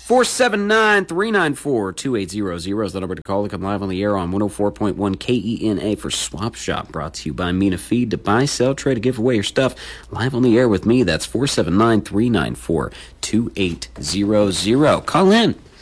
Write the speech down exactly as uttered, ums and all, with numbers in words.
four seven nine, three nine four, two eight zero zero is the number to call to come live on the air on one oh four point one K E N A for Swap Shop, brought to you by Mina Feed. To buy, sell, trade, to give away your stuff live on the air with me. That's four seven nine, three nine four, two eight zero zero. Call in.